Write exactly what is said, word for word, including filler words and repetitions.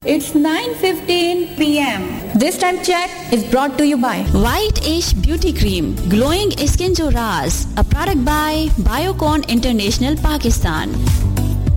It's nine fifteen p m This time check is brought to you by White Ash Beauty Cream, Glowing Skin Jo Raaz, a product by Biocon International, Pakistan.